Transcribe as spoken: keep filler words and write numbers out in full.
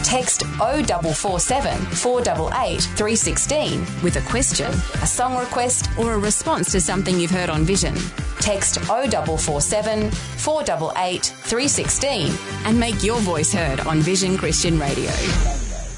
Text oh four four seven, four eight eight, three one six with a question, a song request or a response to something you've heard on Vision. Text oh four four seven, four eight eight, three one six and make your voice heard on Vision Christian Radio.